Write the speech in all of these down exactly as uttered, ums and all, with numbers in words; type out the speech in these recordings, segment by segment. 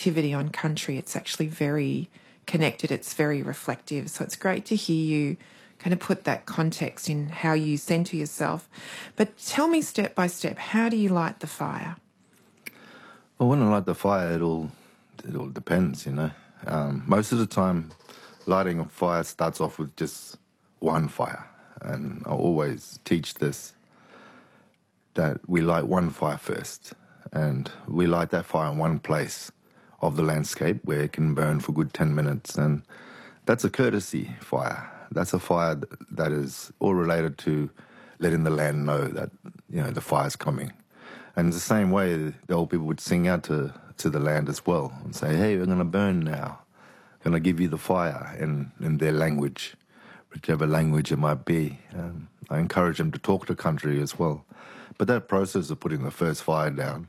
activity on country. It's actually very connected. It's very reflective. So it's great to hear you kind of put that context in how you centre yourself. But tell me step by step, how do you light the fire? Well, when I light the fire, it all, it all depends, you know. Um, most of the time, lighting a fire starts off with just one fire. And I always teach this, that we light one fire first. And we light that fire in one place of the landscape where it can burn for a good ten minutes. And that's a courtesy fire. That's a fire that is all related to letting the land know that, you know, the fire's coming. And it's the same way the old people would sing out to, to the land as well and say, hey, we're going to burn now. Going to give you the fire in, in their language, whichever language it might be. Um, I encourage them to talk to country as well. But that process of putting the first fire down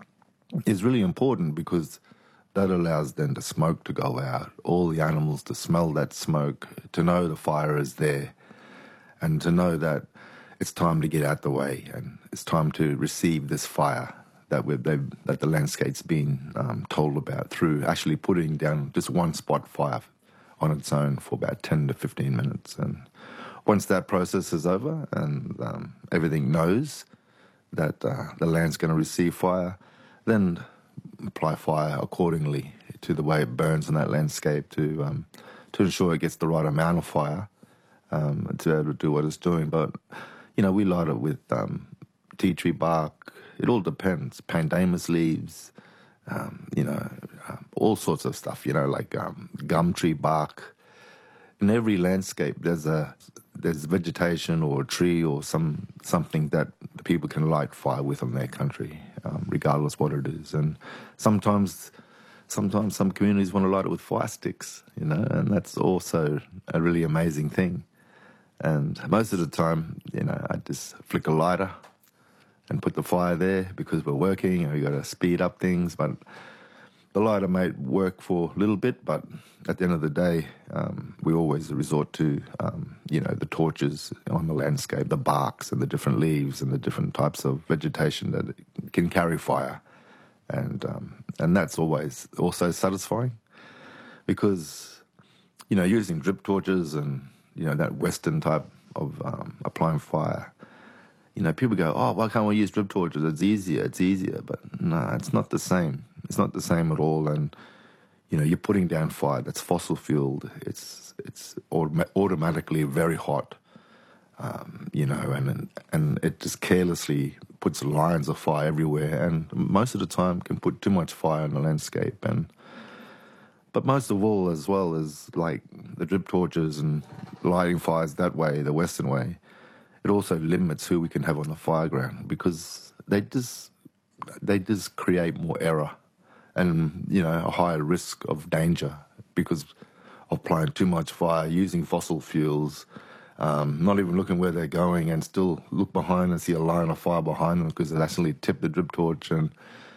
is really important because that allows then the smoke to go out, all the animals to smell that smoke, to know the fire is there, and to know that it's time to get out the way and it's time to receive this fire that we've, that the landscape's been um, told about through actually putting down just one spot fire on its own for about ten to fifteen minutes. And once that process is over and um, everything knows that uh, the land's going to receive fire, then apply fire accordingly to the way it burns in that landscape to um, to ensure it gets the right amount of fire um, to be able to do what it's doing. But, you know, we light it with um, tea tree bark. It all depends. Pandanus leaves, um, you know, uh, all sorts of stuff, you know, like um, gum tree bark. In every landscape, there's a there's vegetation or a tree or some something that the people can light fire with on their country, um, regardless what it is. And sometimes, sometimes some communities want to light it with fire sticks, you know, and that's also a really amazing thing. And most of the time, you know, I just flick a lighter and put the fire there because we're working and we got to speed up things. But the lighter may work for a little bit, but at the end of the day, um, we always resort to, um, you know, the torches on the landscape, the barks and the different leaves and the different types of vegetation that can carry fire. And um, and that's always also satisfying because, you know, using drip torches and, you know, that Western type of um, applying fire, you know, people go, oh, why can't we use drip torches? It's easier, it's easier. But no, it's not the same. It's not the same at all. And, you know, you're putting down fire that's fossil fueled. It's it's autom- automatically very hot, um, you know, and and it just carelessly puts lines of fire everywhere. And most of the time can put too much fire in the landscape. And but most of all, as well as like the drip torches and lighting fires that way, the Western way, it also limits who we can have on the fire ground because they just they just create more error and, you know, a higher risk of danger because of applying too much fire, using fossil fuels, um, not even looking where they're going and still look behind and see a line of fire behind them because they actually tipped the drip torch. And,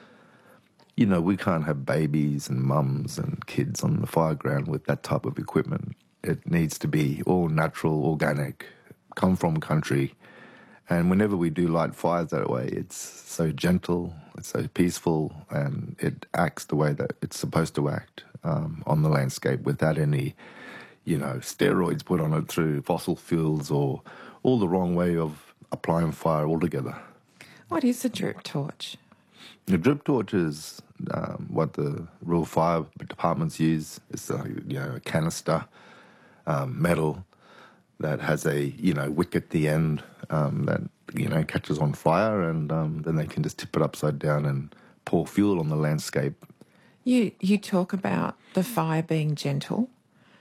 you know, we can't have babies and mums and kids on the fire ground with that type of equipment. It needs to be all natural, organic, come from country. And whenever we do light fires that way, it's so gentle, it's so peaceful, and it acts the way that it's supposed to act um, on the landscape without any, you know, steroids put on it through fossil fuels or all the wrong way of applying fire altogether. What is a drip torch? The drip torch is um, what the rural fire departments use. It's a, you know, a canister, um, metal, that has a, you know, wick at the end um, that, you know, catches on fire, and um, then they can just tip it upside down and pour fuel on the landscape. You you talk about the fire being gentle,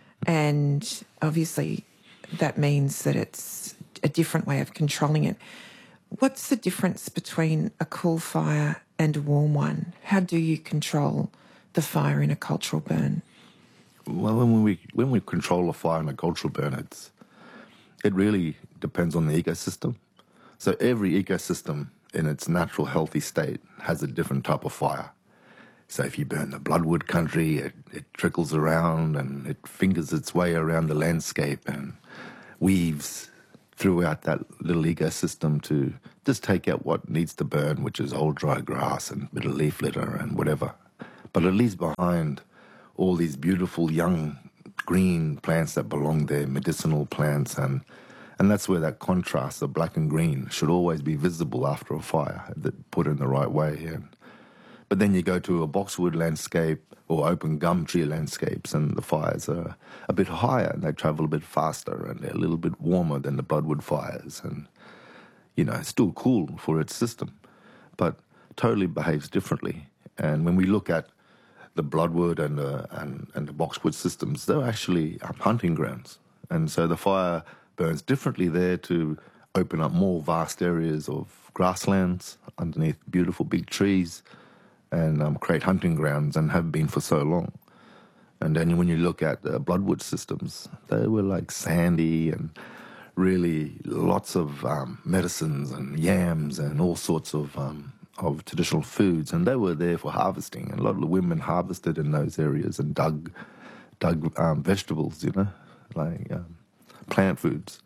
and obviously that means that it's a different way of controlling it. What's the difference between a cool fire and a warm one? How do you control the fire in a cultural burn? Well, when we when we control a fire in a cultural burn, it's it really depends on the ecosystem. So every ecosystem in its natural healthy state has a different type of fire. So if you burn the bloodwood country, it, it trickles around and it fingers its way around the landscape and weaves throughout that little ecosystem to just take out what needs to burn, which is old dry grass and bit of leaf litter and whatever. but it leaves behind all these beautiful young green plants that belong there, medicinal plants, and and that's where that contrast of black and green should always be visible after a fire, that put in the right way. And but then you go to a boxwood landscape or open gum tree landscapes, and the fires are a bit higher and they travel a bit faster and they're a little bit warmer than the bloodwood fires, and you know, it's still cool for its system, but totally behaves differently. And when we look at the bloodwood and the, and, and the boxwood systems, they're actually um, hunting grounds. And so the fire burns differently there to open up more vast areas of grasslands underneath beautiful big trees and um, create hunting grounds, and have been for so long. And then when you look at the bloodwood systems, they were like sandy and really lots of um, medicines and yams and all sorts of um, of traditional foods, and they were there for harvesting. And a lot of the women harvested in those areas and dug dug um, vegetables, you know, like um, plant foods.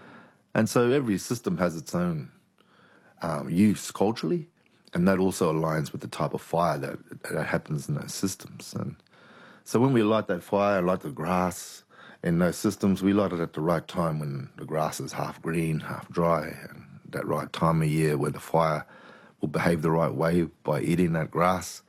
And so every system has its own um, use culturally, and that also aligns with the type of fire that, that happens in those systems. And so when we light that fire, light the grass in those systems, we light it at the right time when the grass is half green, half dry, and that right time of year where the fire will behave the right way by eating that grass.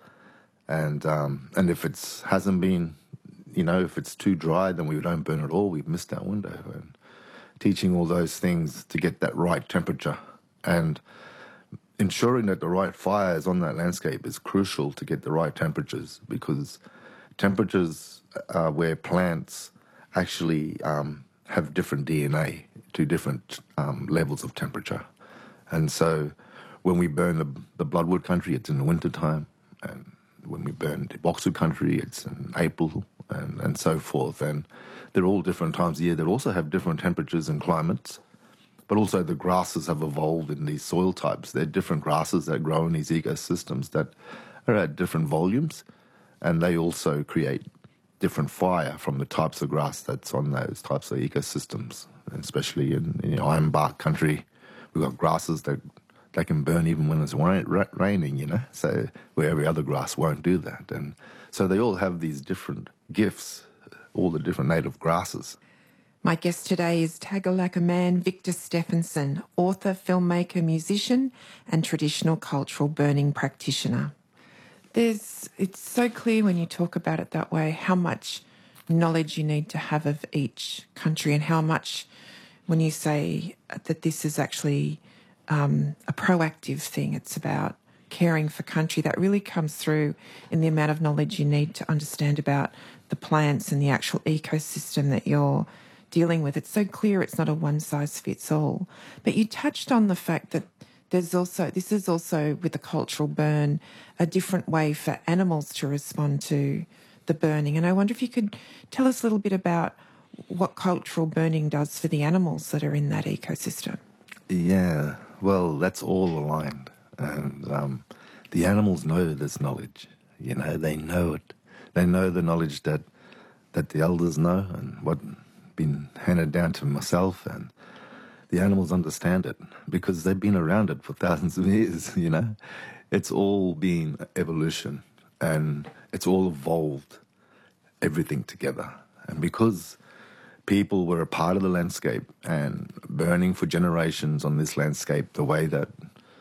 And um, and if it hasn't been, you know, if it's too dry, then we don't burn at all. We've missed our window. And teaching all those things to get that right temperature and ensuring that the right fire is on that landscape is crucial to get the right temperatures, because temperatures are where plants actually um, have different D N A to different um, levels of temperature. And so when we burn the, the bloodwood country, it's in the wintertime. And when we burn the boxwood country, it's in April, and, and so forth. And they're all different times of year that also have different temperatures and climates. But also the grasses have evolved in these soil types. They're different grasses that grow in these ecosystems that are at different volumes, and they also create different fire from the types of grass that's on those types of ecosystems. And especially in, in ironbark country, we've got grasses that they can burn even when it's raining, you know, so where every other grass won't do that. And so they all have these different gifts, all the different native grasses. My guest today is Tagalaka man Victor Stephenson, author, filmmaker, musician, and traditional cultural burning practitioner. There's, it's so clear when you talk about it that way how much knowledge you need to have of each country, and how much when you say that this is actually um, a proactive thing, it's about caring for country, that really comes through in the amount of knowledge you need to understand about the plants and the actual ecosystem that you're dealing with. It's so clear it's not a one-size-fits-all. But you touched on the fact that there's also, this is also with the cultural burn, a different way for animals to respond to the burning. And I wonder if you could tell us a little bit about what cultural burning does for the animals that are in that ecosystem. Yeah, well, that's all aligned. And um, the animals know this knowledge. You know, they know it. They know the knowledge that that the elders know, and what been handed down to myself, and the animals understand it because they've been around it for thousands of years, you know. It's all been evolution, and it's all evolved everything together. And because people were a part of the landscape and burning for generations on this landscape, the way that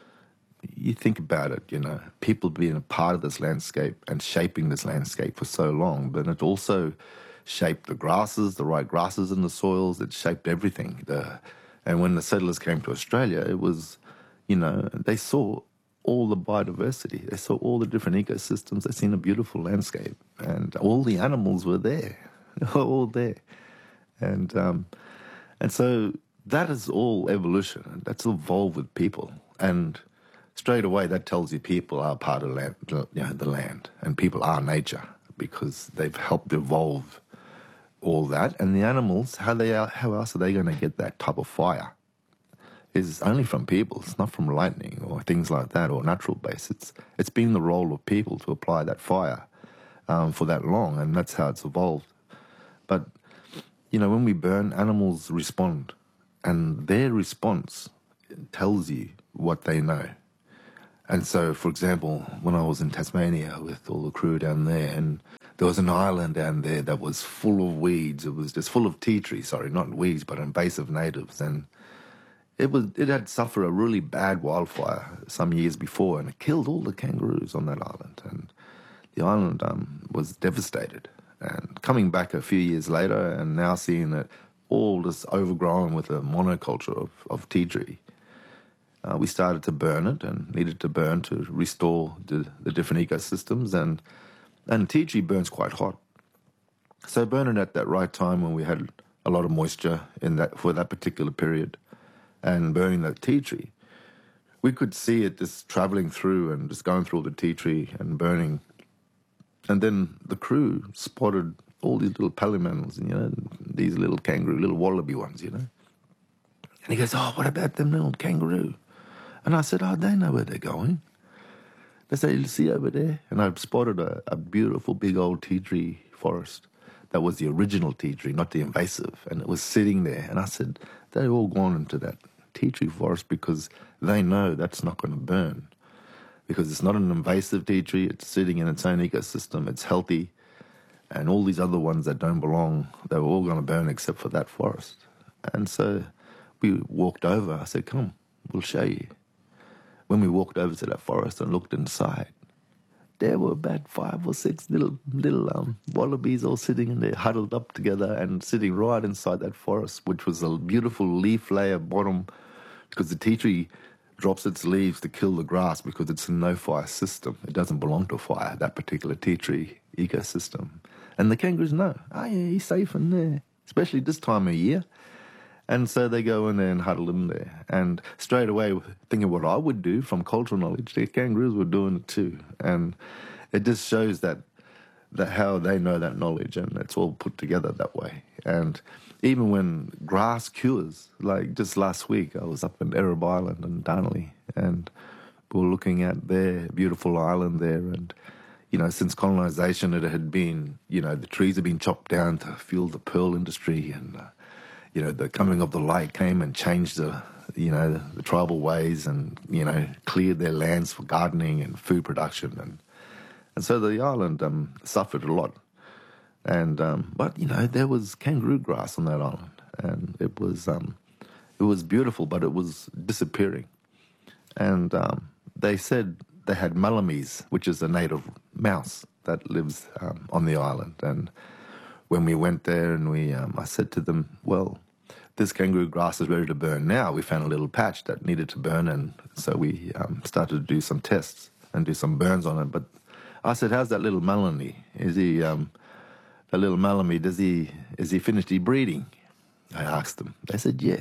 you think about it, you know, people being a part of this landscape and shaping this landscape for so long, but it also shaped the grasses, the right grasses in the soils. It shaped everything. The, and when the settlers came to Australia, it was, you know, they saw all the biodiversity. They saw all the different ecosystems. They seen a beautiful landscape, and all the animals were there. They were all there. And um, and so that is all evolution. That's evolved with people. And straight away, that tells you people are part of land, you know, the land, and people are nature because they've helped evolve all that. And the animals, how they are, how else are they going to get that type of fire? Is only from people. It's not from lightning or things like that or natural base. It's it's been the role of people to apply that fire um, for that long, and that's how it's evolved. But you know, when we burn, animals respond, and their response tells you what they know. And so, for example, when I was in Tasmania with all the crew down there, and there was an island down there that was full of weeds. It was just full of tea trees, sorry, not weeds, but invasive natives. And it was it had suffered a really bad wildfire some years before, and it killed all the kangaroos on that island. And the island um, was devastated. And coming back a few years later and now seeing it all just overgrown with a monoculture of, of tea tree, uh, we started to burn it and needed to burn to restore the, the different ecosystems. And, and tea tree burns quite hot. So burning at that right time when we had a lot of moisture in that for that particular period and burning that tea tree, we could see it just traveling through and just going through all the tea tree and burning. And then the crew spotted all these little palomals, you know, these little kangaroo, little wallaby ones, you know. And he goes, oh, what about them little kangaroo? And I said, oh, they know where they're going. They say, you see over there? And I spotted a, a beautiful big old tea tree forest. That was the original tea tree, not the invasive. And it was sitting there. And I said, they've all gone into that tea tree forest because they know that's not going to burn. Because it's not an invasive tea tree, it's sitting in its own ecosystem, it's healthy. And all these other ones that don't belong, they were all going to burn except for that forest. And so we walked over. I said, come, we'll show you. When we walked over to that forest and looked inside, there were about five or six little little um, wallabies all sitting in there, huddled up together and sitting right inside that forest, which was a beautiful leaf layer bottom, because the tea tree drops its leaves to kill the grass because it's a no-fire system. It doesn't belong to fire, that particular tea tree ecosystem. And the kangaroos know, oh yeah, he's safe in there, especially this time of year. And so they go in there and huddle in there. And straight away, thinking what I would do from cultural knowledge, the kangaroos were doing it too. And it just shows that that how they know that knowledge, and it's all put together that way. And even when grass cures, like just last week, I was up in Erebor Island in Darnley, and we were looking at their beautiful island there. And, you know, since colonization, it had been, you know, the trees had been chopped down to fuel the pearl industry, and uh, you know, the coming of the light came and changed the, you know, the, the tribal ways, and, you know, cleared their lands for gardening and food production. And and so the island um, suffered a lot. And um, but, you know, there was kangaroo grass on that island. And it was um, it was beautiful, but it was disappearing. And um, they said they had malamies, which is a native mouse that lives um, on the island. And when we went there and we, um, I said to them, well, this kangaroo grass is ready to burn now. We found a little patch that needed to burn, and so we um, started to do some tests and do some burns on it. But I said, how's that little Malamy? Is he, um, that little Malamy, does he, is he finished his breeding? I asked them. They said, yeah.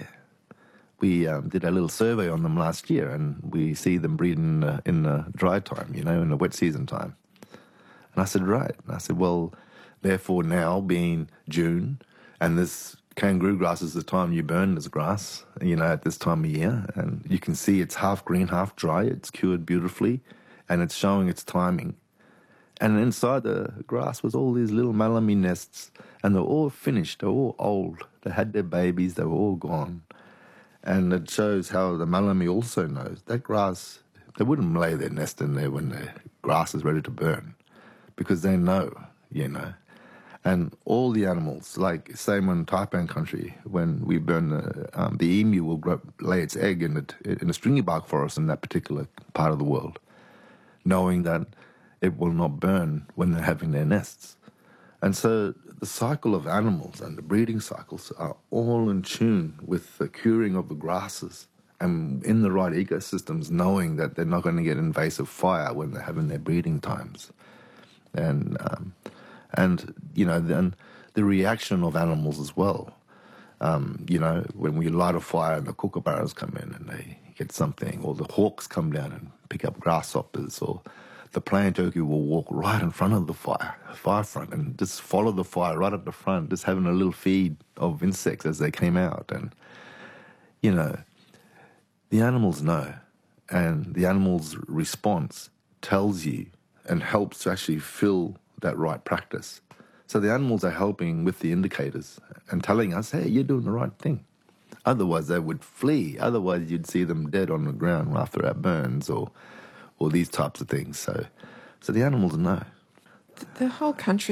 We um, did a little survey on them last year, and we see them breeding uh, in the dry time, you know, in the wet season time. And I said, right. And I said, well, therefore now being June, and this kangaroo grass is the time you burn this grass, you know, at this time of year, and you can see it's half green, half dry. It's cured beautifully, and it's showing its timing. And inside the grass was all these little Malamy nests, and they're all finished. They're all old. They had their babies. They were all gone. And it shows how the Malamy also knows that grass, they wouldn't lay their nest in there when the grass is ready to burn, because they know, you know. And all the animals, like same in Taipan country, when we burn the, um, the emu will grow, lay its egg in, it, in a stringy bark forest in that particular part of the world, knowing that it will not burn when they're having their nests. And so the cycle of animals and the breeding cycles are all in tune with the curing of the grasses and in the right ecosystems, knowing that they're not going to get invasive fire when they're having their breeding times. And, um, and you know, then the reaction of animals as well. Um, you know, when we light a fire and the kookaburras come in and they get something, or the hawks come down and pick up grasshoppers, or the plain turkey will walk right in front of the fire, fire front, and just follow the fire right at the front, just having a little feed of insects as they came out. And, you know, the animals know, and the animals' response tells you and helps to actually fill that right practice. So the animals are helping with the indicators and telling us, hey, you're doing the right thing. Otherwise, they would flee. Otherwise, you'd see them dead on the ground after that burns, or or these types of things. So, so the animals know. The whole country